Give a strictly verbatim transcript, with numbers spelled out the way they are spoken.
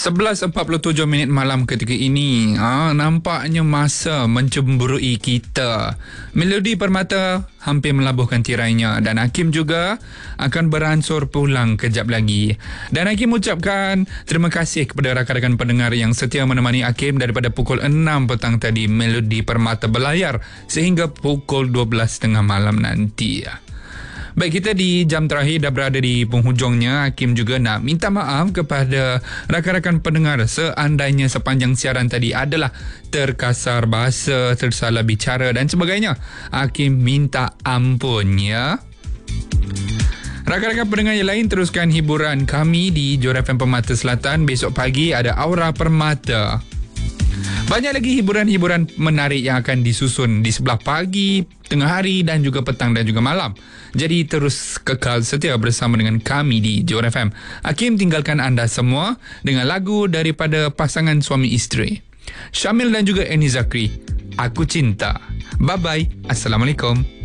sebelas empat puluh tujuh minit malam ketika ini. Ha, nampaknya masa mencemburui kita. Melodi Permata hampir melabuhkan tirainya dan Hakim juga akan beransur pulang kejap lagi. Dan Hakim ucapkan terima kasih kepada rakan-rakan pendengar yang setia menemani Hakim daripada pukul enam petang tadi Melodi Permata berlayar sehingga pukul dua belas tiga puluh malam nanti. Baik, kita di jam terakhir dah berada di penghujungnya. Hakim juga nak minta maaf kepada rakan-rakan pendengar seandainya sepanjang siaran tadi adalah terkasar bahasa, tersalah bicara dan sebagainya. Hakim minta ampun ya. Rakan-rakan pendengar yang lain, teruskan hiburan kami di Johor F M Permata Selatan. Besok pagi ada Aura Permata. Banyak lagi hiburan-hiburan menarik yang akan disusun di sebelah pagi, tengah hari dan juga petang dan juga malam. Jadi terus kekal setia bersama dengan kami di Johor F M. Hakim tinggalkan anda semua dengan lagu daripada pasangan suami isteri, Syamil dan juga Eni Zakri, Aku Cinta. Bye-bye. Assalamualaikum.